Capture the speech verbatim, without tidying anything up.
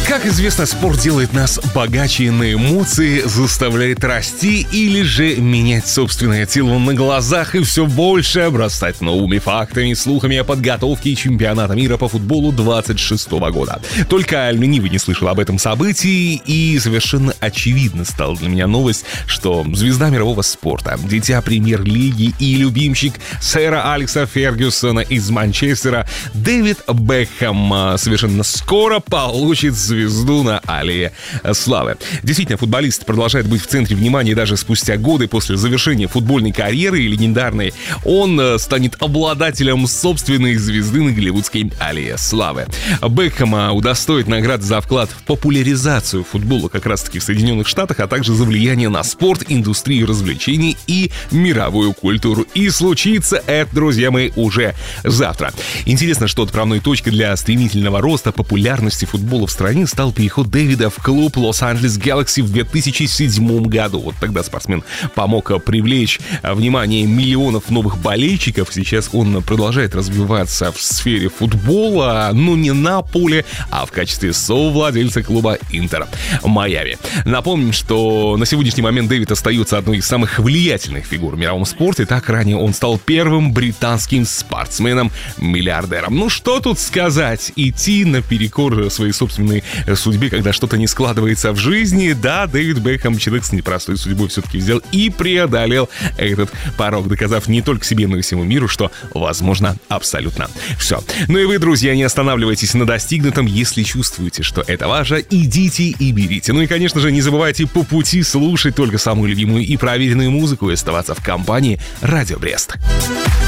Как известно, спорт делает нас богаче на эмоции, заставляет расти или же менять собственное тело на глазах и все больше обрастать новыми фактами, слухами о подготовке чемпионата мира по футболу двадцать шестого года. Только ленивый не слышал об этом событии, и совершенно очевидно стала для меня новость, что звезда мирового спорта, дитя премьер-лиги и любимчик сэра Алекса Фергюсона из Манчестера Дэвид Бекхэм совершенно скоро получит звезду на аллее славы. Действительно, футболист продолжает быть в центре внимания даже спустя годы после завершения футбольной карьеры легендарной. Он станет обладателем собственной звезды на голливудской аллее славы. Бекхэма удостоит наград за вклад в популяризацию футбола как раз-таки в Соединенных Штатах, а также за влияние на спорт, индустрию развлечений и мировую культуру. И случится это, друзья мои, уже завтра. Интересно, что отправной точкой для стремительного роста популярности футбола в стране стал переход Дэвида в клуб Лос-Анджелес Galaxy в две тысячи седьмом году. Вот тогда спортсмен помог привлечь внимание миллионов новых болельщиков. Сейчас он продолжает развиваться в сфере футбола, но не на поле, а в качестве совладельца клуба Интер Майами. Напомним, что на сегодняшний момент Дэвид остается одной из самых влиятельных фигур в мировом спорте. Так, ранее он стал первым британским спортсменом-миллиардером. Ну что тут сказать? Идти наперекор своей собственной судьбе, когда что-то не складывается в жизни. Да, Дэвид Бекхэм, человек с непростой судьбой, все-таки взял и преодолел этот порог, доказав не только себе, но и всему миру, что возможно абсолютно все. Ну и вы, друзья, не останавливайтесь на достигнутом. Если чувствуете, что это ваше, идите и берите. Ну и, конечно же, не забывайте по пути слушать только самую любимую и проверенную музыку и оставаться в компании Радио Брест.